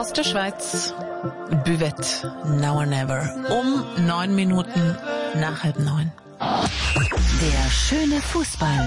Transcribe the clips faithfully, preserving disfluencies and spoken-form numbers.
Aus der Schweiz, Buvette, Now or Never, um neun Minuten nach halb neun. Der schöne Fußball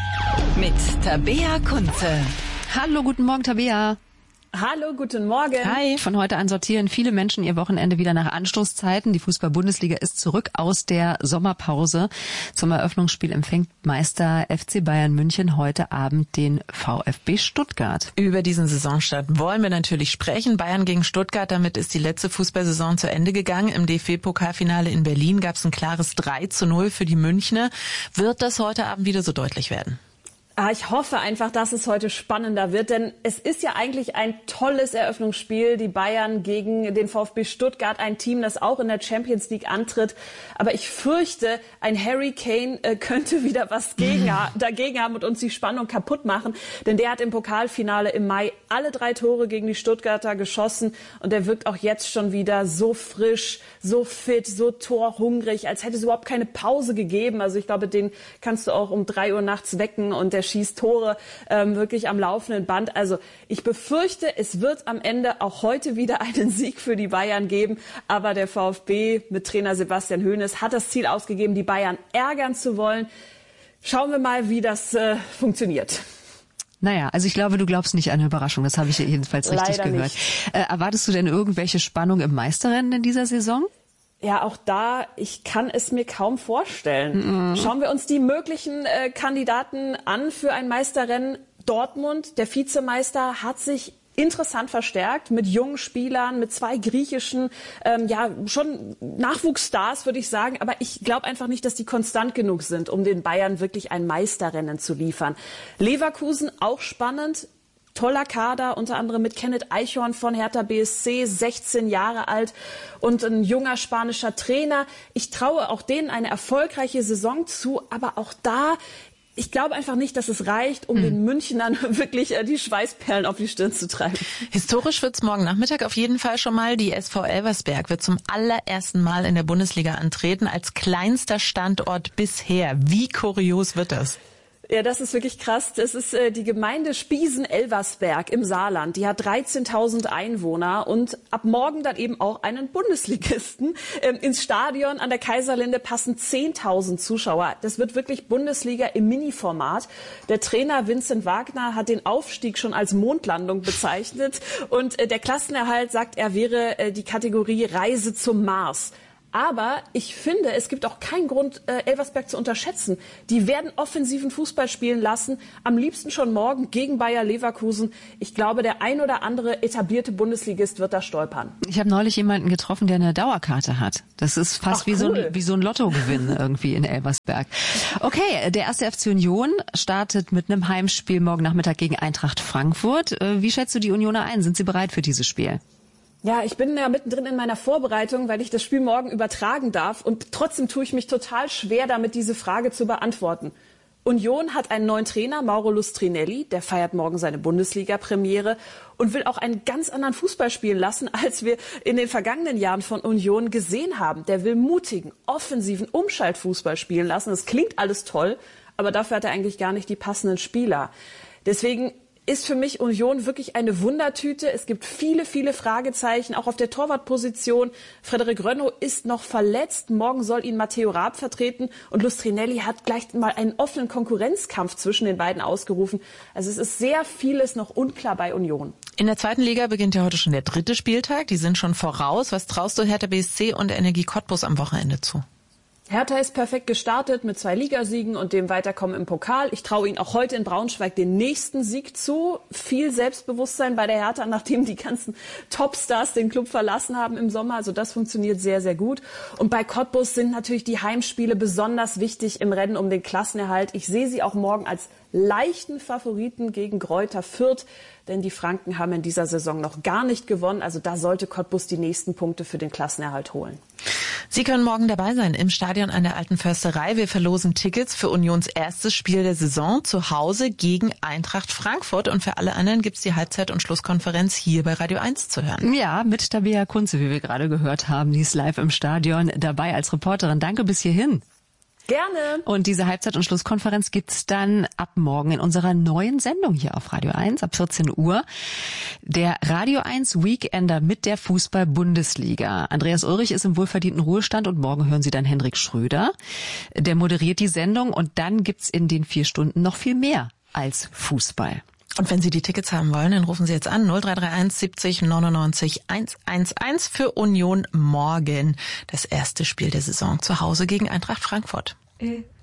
mit Tabea Kunze. Hallo, guten Morgen, Tabea. Hallo, guten Morgen. Hi. Von heute an sortieren viele Menschen ihr Wochenende wieder nach Anstoßzeiten. Die Fußball-Bundesliga ist zurück aus der Sommerpause. Zum Eröffnungsspiel empfängt Meister F C Bayern München heute Abend den VfB Stuttgart. Über diesen Saisonstart wollen wir natürlich sprechen. Bayern gegen Stuttgart, damit ist die letzte Fußballsaison zu Ende gegangen. Im D F B-Pokalfinale in Berlin gab es ein klares drei zu null für die Münchner. Wird das heute Abend wieder so deutlich werden? Ich hoffe einfach, dass es heute spannender wird, denn es ist ja eigentlich ein tolles Eröffnungsspiel. Die Bayern gegen den VfB Stuttgart, ein Team, das auch in der Champions League antritt. Aber ich fürchte, ein Harry Kane äh, könnte wieder was gegen ha- dagegen haben und uns die Spannung kaputt machen. Denn der hat im Pokalfinale im Mai alle drei Tore gegen die Stuttgarter geschossen. Und der wirkt auch jetzt schon wieder so frisch, so fit, so torhungrig, als hätte es überhaupt keine Pause gegeben. Also ich glaube, den kannst du auch um drei Uhr nachts wecken und der schießt Tore ähm, wirklich am laufenden Band. Also ich befürchte, es wird am Ende auch heute wieder einen Sieg für die Bayern geben. Aber der VfB mit Trainer Sebastian Hoeneß hat das Ziel ausgegeben, die Bayern ärgern zu wollen. Schauen wir mal, wie das äh, funktioniert. Naja, also ich glaube, du glaubst nicht an eine Überraschung. Das habe ich jedenfalls richtig Leider gehört. Äh, erwartest du denn irgendwelche Spannung im Meisterrennen in dieser Saison? Ja, auch da, ich kann es mir kaum vorstellen. Mhm. Schauen wir uns die möglichen äh, Kandidaten an für ein Meisterrennen. Dortmund, der Vizemeister, hat sich interessant verstärkt mit jungen Spielern, mit zwei griechischen, ähm, ja schon Nachwuchsstars, würde ich sagen. Aber ich glaube einfach nicht, dass die konstant genug sind, um den Bayern wirklich ein Meisterrennen zu liefern. Leverkusen, auch spannend. Toller Kader, unter anderem mit Kenneth Eichhorn von Hertha B S C, sechzehn Jahre alt und ein junger spanischer Trainer. Ich traue auch denen eine erfolgreiche Saison zu, aber auch da, ich glaube einfach nicht, dass es reicht, um hm. den Münchnern wirklich äh, die Schweißperlen auf die Stirn zu treiben. Historisch wird's morgen Nachmittag auf jeden Fall schon mal. Die S V Elversberg wird zum allerersten Mal in der Bundesliga antreten, als kleinster Standort bisher. Wie kurios wird das? Ja, das ist wirklich krass. Das ist äh, die Gemeinde Spiesen-Elversberg im Saarland. Die hat dreizehntausend Einwohner und ab morgen dann eben auch einen Bundesligisten. Ähm, ins Stadion an der Kaiserlinde passen zehntausend Zuschauer. Das wird wirklich Bundesliga im Mini-Format. Der Trainer Vincent Wagner hat den Aufstieg schon als Mondlandung bezeichnet. Und äh, der Klassenerhalt, sagt er, wäre äh, die Kategorie Reise zum Mars. Aber ich finde, es gibt auch keinen Grund, äh, Elversberg zu unterschätzen. Die werden offensiven Fußball spielen lassen, am liebsten schon morgen gegen Bayer Leverkusen. Ich glaube, der ein oder andere etablierte Bundesligist wird da stolpern. Ich habe neulich jemanden getroffen, der eine Dauerkarte hat. Das ist fast Ach, wie, cool. so ein, wie so ein Lottogewinn irgendwie in Elversberg. Okay, der erste F C Union startet mit einem Heimspiel morgen Nachmittag gegen Eintracht Frankfurt. Wie schätzt du die Unioner ein? Sind sie bereit für dieses Spiel? Ja, ich bin ja mittendrin in meiner Vorbereitung, weil ich das Spiel morgen übertragen darf. Und trotzdem tue ich mich total schwer damit, diese Frage zu beantworten. Union hat einen neuen Trainer, Mauro Lustrinelli. Der feiert morgen seine Bundesliga-Premiere und will auch einen ganz anderen Fußball spielen lassen, als wir in den vergangenen Jahren von Union gesehen haben. Der will mutigen, offensiven Umschaltfußball spielen lassen. Das klingt alles toll, aber dafür hat er eigentlich gar nicht die passenden Spieler. Deswegen ist für mich Union wirklich eine Wundertüte. Es gibt viele, viele Fragezeichen, auch auf der Torwartposition. Frederik Rönno ist noch verletzt. Morgen soll ihn Matteo Raab vertreten. Und Lustrinelli hat gleich mal einen offenen Konkurrenzkampf zwischen den beiden ausgerufen. Also es ist sehr vieles noch unklar bei Union. In der zweiten Liga beginnt ja heute schon der dritte Spieltag. Die sind schon voraus. Was traust du Hertha B S C und Energie Cottbus am Wochenende zu? Hertha ist perfekt gestartet mit zwei Ligasiegen und dem Weiterkommen im Pokal. Ich traue ihnen auch heute in Braunschweig den nächsten Sieg zu. Viel Selbstbewusstsein bei der Hertha, nachdem die ganzen Topstars den Club verlassen haben im Sommer. Also das funktioniert sehr, sehr gut. Und bei Cottbus sind natürlich die Heimspiele besonders wichtig im Rennen um den Klassenerhalt. Ich sehe sie auch morgen als leichten Favoriten gegen Greuther Fürth, denn die Franken haben in dieser Saison noch gar nicht gewonnen. Also da sollte Cottbus die nächsten Punkte für den Klassenerhalt holen. Sie können morgen dabei sein im Stadion an der Alten Försterei. Wir verlosen Tickets für Unions erstes Spiel der Saison zu Hause gegen Eintracht Frankfurt. Und für alle anderen gibt's die Halbzeit- und Schlusskonferenz hier bei Radio eins zu hören. Ja, mit Tabea Kunze, wie wir gerade gehört haben. Die ist live im Stadion dabei als Reporterin. Danke bis hierhin. Gerne. Und diese Halbzeit- und Schlusskonferenz gibt's dann ab morgen in unserer neuen Sendung hier auf Radio eins ab vierzehn Uhr. Der Radio eins Weekender mit der Fußball-Bundesliga. Andreas Ulrich ist im wohlverdienten Ruhestand und morgen hören Sie dann Hendrik Schröder. Der moderiert die Sendung und dann gibt's in den vier Stunden noch viel mehr als Fußball. Und wenn Sie die Tickets haben wollen, dann rufen Sie jetzt an null drei drei eins siebzig neunundneunzig hundertelf für Union morgen. Das erste Spiel der Saison zu Hause gegen Eintracht Frankfurt.